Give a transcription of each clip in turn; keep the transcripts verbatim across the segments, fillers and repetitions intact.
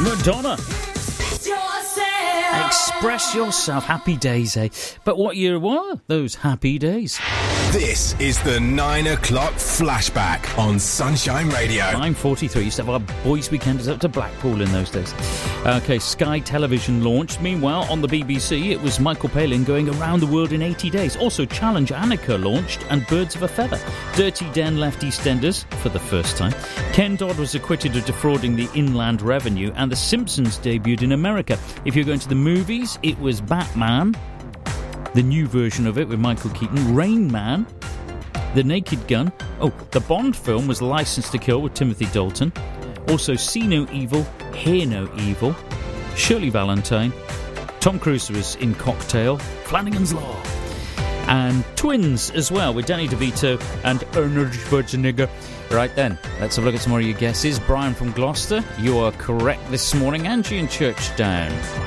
Madonna. Express yourself. Happy days, eh? But what year were those happy days? This is the nine o'clock flashback on Sunshine Radio. I'm forty-three. Used to have our boys' weekenders up to Blackpool in those days. Okay, Sky Television launched. Meanwhile, on the B B C, it was Michael Palin going around the world in eighty days. Also, Challenge Annika launched and Birds of a Feather. Dirty Den left EastEnders for the first time. Ken Dodd was acquitted of defrauding the Inland Revenue, and The Simpsons debuted in America. If you're going to the movies, it was Batman, the new version of it with Michael Keaton, Rain Man, The Naked Gun. Oh, the Bond film was License to Kill with Timothy Dalton. Also, See No Evil, Hear No Evil, Shirley Valentine. Tom Cruise was in Cocktail, Flanagan's Law. And Twins as well, with Danny DeVito and Arnold Schwarzenegger. Right then, let's have a look at some more of your guesses. Brian from Gloucester, you are correct this morning. Angie in Churchdown.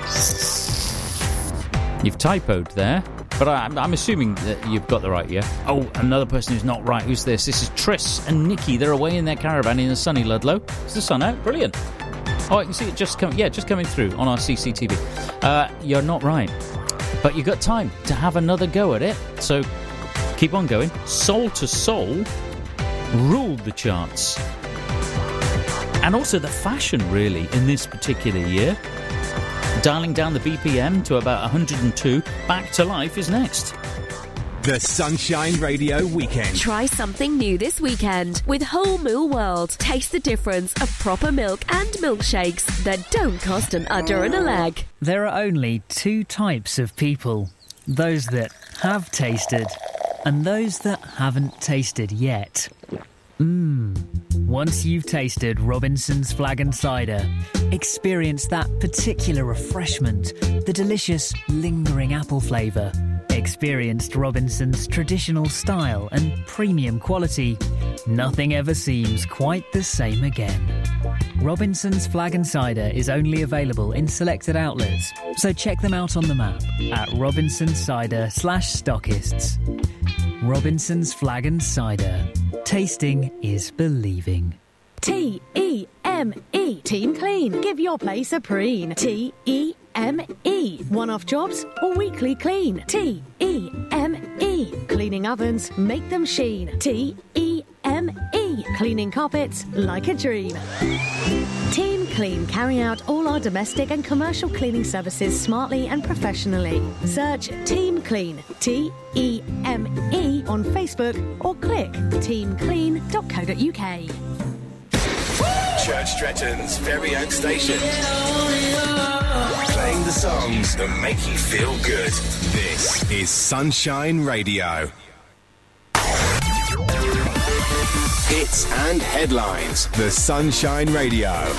You've typoed there, but I, I'm assuming that you've got the right year. Oh, another person who's not right. Who's this? This is Triss and Nikki. They're away in their caravan in the sunny Ludlow. Is the sun out? Brilliant. Oh, I can see it just coming. Yeah, just coming through on our C C T V. Uh, you're not right, but you've got time to have another go at it. So keep on going. Soul to Soul ruled the charts, and also the fashion really in this particular year. Dialing down the B P M to about one hundred two. Back to Life is next. The Sunshine Radio Weekend. Try something new this weekend with Whole Moo World. Taste the difference of proper milk and milkshakes that don't cost an udder and a leg. There are only two types of people. Those that have tasted and those that haven't tasted yet. Mmm. Once you've tasted Robinson's Flag and Cider, experience that particular refreshment, the delicious, lingering apple flavour. Experienced Robinson's traditional style and premium quality. Nothing ever seems quite the same again. Robinson's Flag and Cider is only available in selected outlets, so check them out on the map at Robinson's Cider slash stockists. Robinson's Flag and Cider. Tasting is believing. T E M E. Team Clean. Give your place a preen. T E M E. One-off jobs or weekly clean. T E M E. Cleaning ovens, make them sheen. T E M E. Cleaning carpets like a dream. Team Clean carry out all our domestic and commercial cleaning services smartly and professionally. Search Team Clean, T E M E, on Facebook or click team clean dot co dot uk. Church Stretton's very own station. Playing the songs that make you feel good. This is Sunshine Radio. Hits and headlines. The Sunshine Radio.